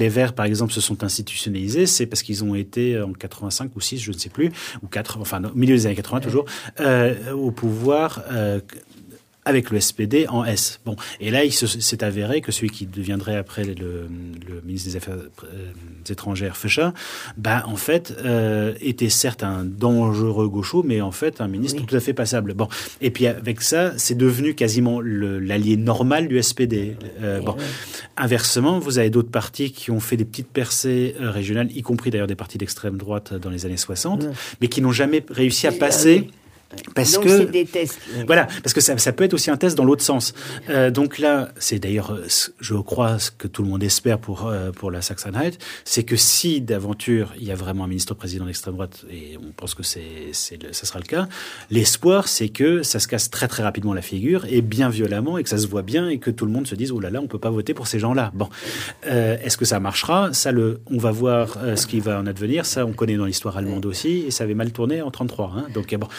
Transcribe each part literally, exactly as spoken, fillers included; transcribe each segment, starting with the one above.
Les Verts, par exemple, se sont institutionnalisés, c'est parce qu'ils ont été en quatre-vingt-cinq ou six, je ne sais plus, ou quatre, enfin, au milieu des années quatre-vingts toujours, euh, au pouvoir, euh, avec le S P D en S. Bon, et là, il se, s'est avéré que celui qui deviendrait après le, le ministre des Affaires euh, étrangères, Fechin, bah, en fait, euh, était certes un dangereux gaucho, mais en fait, un ministre oui. tout à fait passable. Bon, et puis avec ça, c'est devenu quasiment le, l'allié normal du S P D. Euh, bon, oui. Inversement, vous avez d'autres partis qui ont fait des petites percées euh, régionales, y compris d'ailleurs des partis d'extrême droite dans les années soixante, oui. mais qui n'ont jamais réussi à passer. Oui. Parce donc que c'est des tests. Voilà, parce que ça, ça peut être aussi un test dans l'autre sens. Euh, donc là, c'est d'ailleurs, je crois, ce que tout le monde espère pour euh, pour la Sachsen-Anhalt, c'est que si d'aventure il y a vraiment un ministre-président d'extrême droite, et on pense que c'est c'est le, ça sera le cas, l'espoir c'est que ça se casse très très rapidement la figure et bien violemment et que ça se voit bien et que tout le monde se dise oh là là, on peut pas voter pour ces gens-là. Bon, euh, est-ce que ça marchera ? Ça, le, on va voir euh, ce qui va en advenir. Ça, on connaît dans l'histoire allemande aussi, et ça avait mal tourné en trente-trois. Hein, donc bon.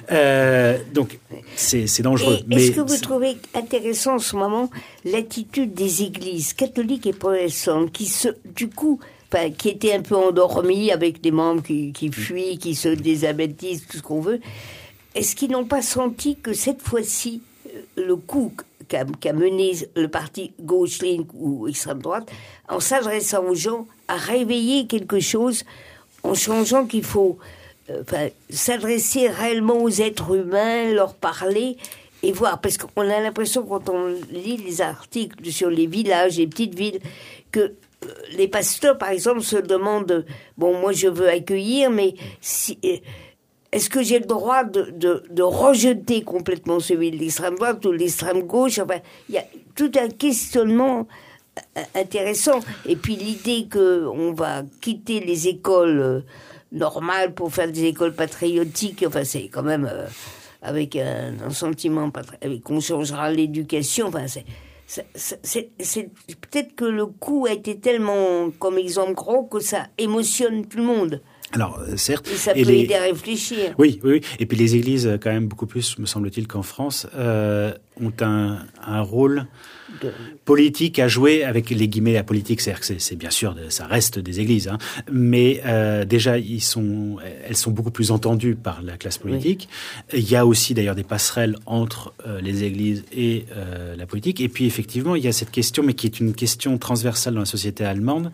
Euh, donc, c'est, c'est dangereux. Et est-ce mais que vous c'est... trouvez intéressant en ce moment l'attitude des églises catholiques et protestantes qui, se, du coup, enfin, qui étaient un peu endormies avec des membres qui, qui fuient, qui se désabaptisent, tout ce qu'on veut. Est-ce qu'ils n'ont pas senti que cette fois-ci, le coup qu'a, qu'a mené le parti gauche ligne ou extrême droite, en s'adressant aux gens, a réveillé quelque chose en changeant qu'il faut... Enfin, s'adresser réellement aux êtres humains, leur parler et voir, parce qu'on a l'impression quand on lit les articles sur les villages, les petites villes, que les pasteurs, par exemple, se demandent, bon, moi je veux accueillir, mais si, est-ce que j'ai le droit de, de, de rejeter complètement celui de l'extrême droite ou de l'extrême gauche ? Enfin, il y a tout un questionnement intéressant. Et puis l'idée qu'on va quitter les écoles normales pour faire des écoles patriotiques, enfin c'est quand même euh, avec un, un sentiment patri- qu'on changera l'éducation, enfin c'est, c'est, c'est, c'est, c'est peut-être que le coup a été tellement comme exemple gros que ça émotionne tout le monde. Alors, certes. Et ça peut et les... aider à réfléchir. Oui, oui, oui. Et puis les églises, quand même, beaucoup plus, me semble-t-il, qu'en France, euh, ont un, un rôle de... politique à jouer avec les guillemets la politique. C'est-à-dire que c'est, c'est bien sûr, ça reste des églises, hein, mais euh, déjà, ils sont, elles sont beaucoup plus entendues par la classe politique. Oui. Il y a aussi, d'ailleurs, des passerelles entre euh, les églises et euh, la politique. Et puis, effectivement, il y a cette question, mais qui est une question transversale dans la société allemande.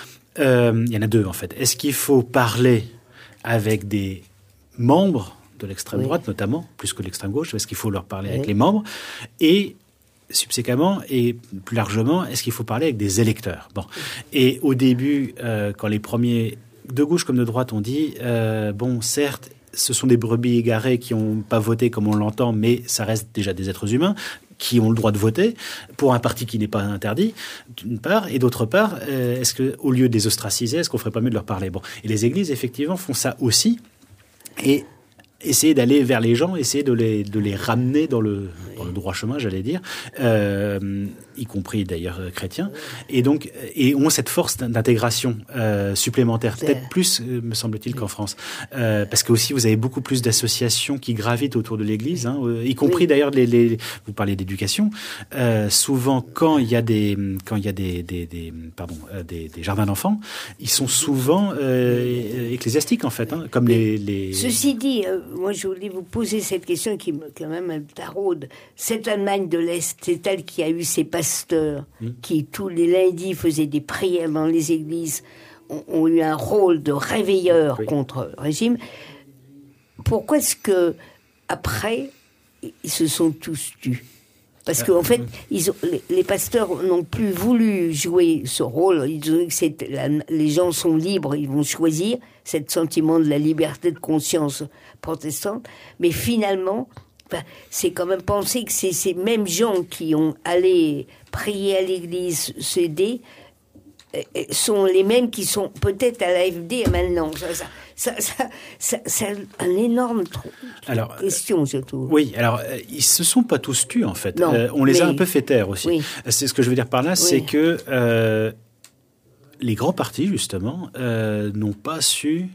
Euh, il y en a deux, en fait. Est-ce qu'il faut parler avec des membres de l'extrême oui. droite, notamment, plus que de l'extrême gauche ? Est-ce qu'il faut leur parler oui. avec les membres ? Et, subséquemment, et plus largement, est-ce qu'il faut parler avec des électeurs ? Bon. Et au début, euh, quand les premiers, de gauche comme de droite, ont dit, euh, bon, certes, ce sont des brebis égarées qui n'ont pas voté comme on l'entend, mais ça reste déjà des êtres humains qui ont le droit de voter pour un parti qui n'est pas interdit, d'une part, et d'autre part, euh, est-ce que, au lieu de les ostraciser, est-ce qu'on ferait pas mieux de leur parler ? Bon, et les églises effectivement font ça aussi, et essayer d'aller vers les gens, essayer de les de les ramener dans le dans le droit chemin, j'allais dire, euh, y compris d'ailleurs euh, chrétiens, et donc et ont cette force d'intégration euh, supplémentaire, peut-être plus, euh, me semble-t-il, qu'en France, euh, parce que aussi vous avez beaucoup plus d'associations qui gravitent autour de l'Église, hein, euh, y compris oui. d'ailleurs les, les vous parlez d'éducation, euh, souvent quand il y a des quand il y a des des, des pardon euh, des, des jardins d'enfants, ils sont souvent euh, ecclésiastiques en fait, hein, comme les, les Ceci dit, euh, moi je voulais vous poser cette question qui me quand même me taraude. Cette Allemagne de l'Est, c'est elle qui a eu ces pasteurs mmh. qui tous les lundis faisaient des prières dans les églises, ont, ont eu un rôle de réveilleur oui. contre le régime. Pourquoi est-ce que après ils se sont tous tus ? Parce qu'en fait, ils ont, les, les pasteurs n'ont plus voulu jouer ce rôle. Ils ont dit que c'est, la, les gens sont libres, ils vont choisir, ce sentiment de la liberté de conscience protestante. Mais finalement, enfin, c'est quand même penser que c'est ces mêmes gens qui ont allé prier à l'église, s'aider, sont les mêmes qui sont peut-être à l'A F D maintenant. Ça, ça, ça, ça, ça, c'est un énorme trou. Alors, question, surtout. Oui, alors, euh, ils se sont pas tous tus, en fait. Non, euh, on les mais... a un peu fait taire aussi. Oui. C'est ce que je veux dire par là, oui. c'est que euh, les grands partis, justement, euh, n'ont pas su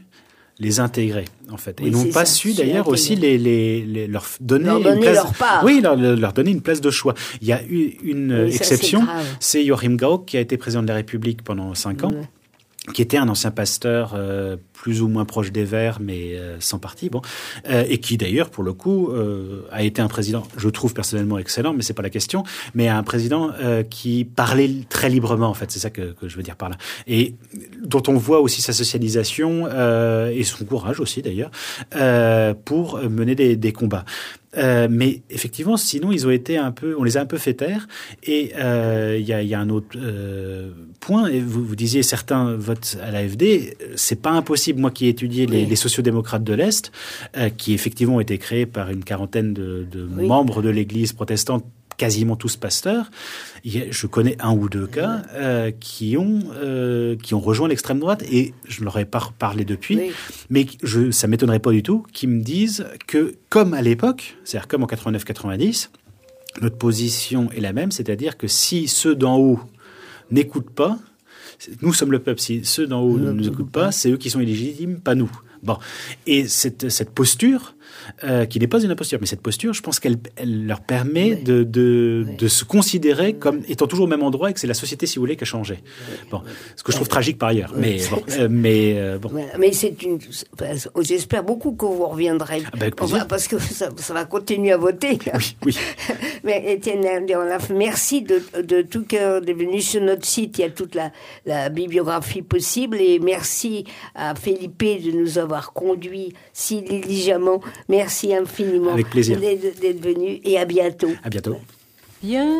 les intégrer, en fait. Oui, et n'ont pas ça, su, d'ailleurs, aussi les, les, les, leur donner, leur une donner place, leur part. Oui, leur, leur donner une place de choix. Il y a eu une oui, exception, ça, c'est, c'est Joachim Gauck, qui a été président de la République pendant cinq ans, ouais. qui était un ancien pasteur euh, plus ou moins proche des Verts, mais euh, sans parti, bon, euh, et qui d'ailleurs, pour le coup, euh, a été un président, je trouve personnellement excellent, mais c'est pas la question, mais un président euh, qui parlait très librement, en fait, c'est ça que, que je veux dire par là, et dont on voit aussi sa socialisation euh, et son courage aussi d'ailleurs euh, pour mener des, des combats. Euh, mais effectivement, sinon, ils ont été un peu, on les a un peu fait taire. Et il euh, y, a, y a un autre euh, point. Et vous, vous disiez certains votent à l'A F D. C'est pas impossible. Moi, qui ai étudié les, oui. les sociodémocrates de l'Est, euh, qui effectivement ont été créés par une quarantaine de, de oui. membres de l'Église protestante, quasiment tous pasteurs. Je connais un ou deux cas euh, qui ont euh, qui ont rejoint l'extrême droite et je leur ai pas parlé depuis, oui. mais je, ça m'étonnerait pas du tout qu'ils me disent que comme à l'époque, c'est-à-dire comme en quatre-vingt-neuf quatre-vingt-dix, notre position est la même, c'est-à-dire que si ceux d'en haut n'écoutent pas, nous sommes le peuple. Si ceux d'en haut ne nous écoutent pas, c'est eux qui sont illégitimes, pas nous. Bon, et cette cette posture. Euh, qui n'est pas une imposture, mais cette posture, je pense qu'elle elle leur permet oui. de, de, oui. de se considérer comme étant toujours au même endroit et que c'est la société, si vous voulez, qui a changé. Bon, ce que je trouve oui. tragique par ailleurs. Mais bon, euh, mais euh, bon. Mais c'est une. J'espère beaucoup que vous reviendrez, ah ben enfin, parce que ça, ça va continuer à voter. Oui, oui. Mais Étienne, merci de, de tout cœur d'être venu sur notre site. Il y a toute la, la bibliographie possible et merci à Felipe de nous avoir conduits si diligemment. Merci infiniment. Avec plaisir. D'être venu et à bientôt. À bientôt. Bien.